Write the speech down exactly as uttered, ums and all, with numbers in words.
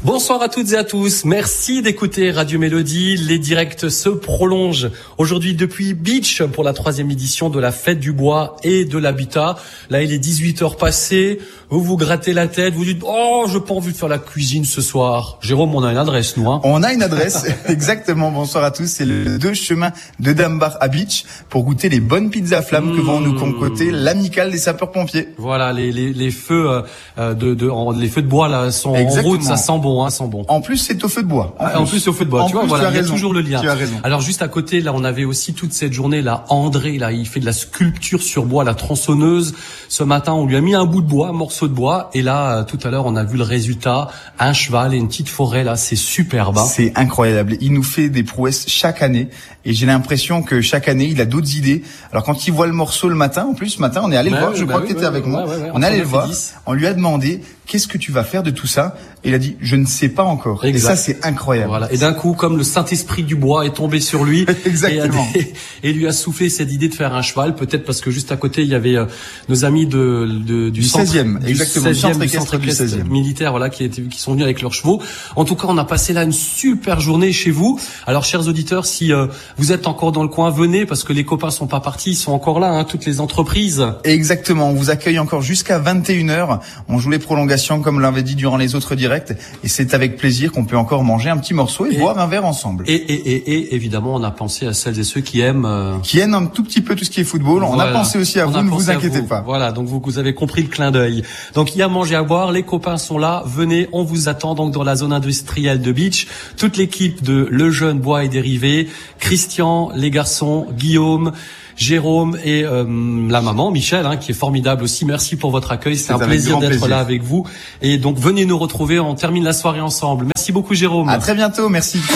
Bonsoir à toutes et à tous. Merci d'écouter Radio Mélodie. Les directs se prolongent aujourd'hui depuis Beach pour la troisième édition de la Fête du Bois et de l'Habitat. Là, il est dix-huit heures passées. Vous vous grattez la tête. Vous dites, oh, j'ai pas envie de faire la cuisine ce soir. Jérôme, on a une adresse, nous, hein. On a une adresse. Exactement. Bonsoir à tous. C'est le deux chemin de Dambar à Beach pour goûter les bonnes pizzas à flammes mmh. que vont nous concocter l'amicale des sapeurs-pompiers. Voilà, les, les, les feux, euh, de, de, en, les feux de bois, là, sont Exactement. en route. Ça sent bon. Hein, sans bon. En plus, c'est au feu de bois. En, ah, plus. en plus, c'est au feu de bois. En tu vois, plus, voilà, tu as il y a raison. toujours le lien. Tu as raison. Alors, juste à côté, là, on avait aussi toute cette journée, là, André, là, il fait de la sculpture sur bois, la tronçonneuse. Ce matin, on lui a mis un bout de bois, un morceau de bois. Et là, tout à l'heure, on a vu le résultat. Un cheval et une petite forêt, là, c'est superbe. Hein. C'est incroyable. Il nous fait des prouesses chaque année. Et j'ai l'impression que chaque année, il a d'autres idées. Alors, quand il voit le morceau le matin, en plus, ce matin, on est allé bah le voir. Oui, je bah crois oui, que tu étais oui, avec oui, moi. Ouais, ouais, ouais, on est allé le voir. dix. On lui a demandé, qu'est-ce que tu vas faire de tout ça? Et il a dit, je ne sais pas encore. Exact. Et ça, c'est incroyable. Voilà. Et d'un coup, comme le Saint-Esprit du bois est tombé sur lui. Exactement. Et, a, et lui a soufflé cette idée de faire un cheval. Peut-être parce que juste à côté, il y avait euh, nos amis de, de du, du centre, seizième. Du Exactement. seizième, centre du centre du seizième. militaire, voilà, qui étaient, qui sont venus avec leurs chevaux. En tout cas, on a passé là une super journée chez vous. Alors, chers auditeurs, si euh, vous êtes encore dans le coin, venez parce que les copains sont pas partis, ils sont encore là, hein, toutes les entreprises. Exactement. On vous accueille encore jusqu'à vingt et une heures. On joue les prolongations comme l'avait dit durant les autres directs. Et c'est avec plaisir qu'on peut encore manger un petit morceau et, et boire un verre ensemble. Et, et, et, et évidemment, on a pensé à celles et ceux qui aiment... Euh... Qui aiment un tout petit peu tout ce qui est football. Voilà. On a pensé aussi à on vous, ne vous inquiétez vous. pas. Voilà, donc vous, vous avez compris le clin d'œil. Donc il y a à manger, à boire, les copains sont là, venez, on vous attend donc dans la zone industrielle de Beach. Toute l'équipe de Le Jeune Bois et Dérivés, Christian, les garçons, Guillaume, Jérôme et euh, la maman Michel, hein, qui est formidable aussi. Merci pour votre accueil, c'est, c'est un plaisir d'être plaisir. là avec vous. Et donc venez nous retrouver, on termine la soirée ensemble. Merci beaucoup Jérôme. À très bientôt, merci.